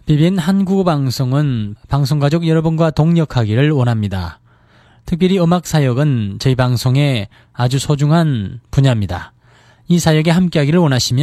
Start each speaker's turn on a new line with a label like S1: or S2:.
S1: BBN 한국어방송은 방송가족 여러분과 동역하기를 원합니다. 특별히 음악 사역은 저희 방송의 아주 소중한 분야입니다. 이 사역에 함께하기를 원하시면